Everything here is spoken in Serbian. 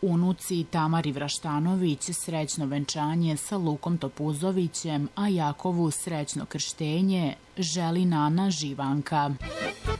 Unuci Tamari Vraštanović srećno venčanje sa Lukom Topuzovićem, a Jakovu srećno krštenje želi Nana Živanka.